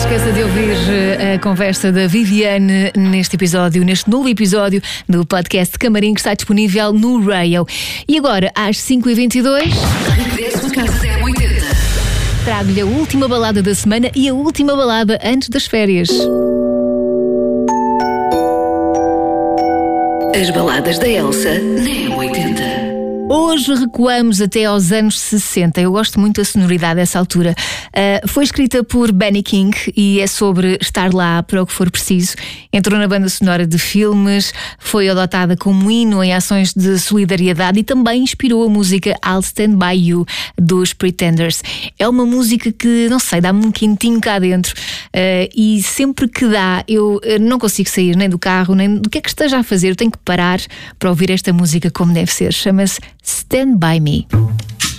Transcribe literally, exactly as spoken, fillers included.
esqueça de ouvir a conversa da Viviane neste episódio, neste novo episódio do podcast Camarim, que está disponível no Rail. E agora, às cinco e vinte e dois, trago-lhe a última balada da semana e a última balada antes das férias. As baladas da Elsa na M oitenta. Hoje recuamos até aos anos sessenta. Eu gosto muito da sonoridade dessa altura. Uh, foi escrita por Benny King e é sobre estar lá para o que for preciso. Entrou na banda sonora de filmes, foi adotada como hino em ações de solidariedade e também inspirou a música I'll Stand By You dos Pretenders. É uma música que, não sei, dá-me um quentinho cá dentro uh, e sempre que dá eu não consigo sair nem do carro, nem do que é que esteja a fazer. Eu tenho que parar para ouvir esta música como deve ser. Chama-se Stand By Me.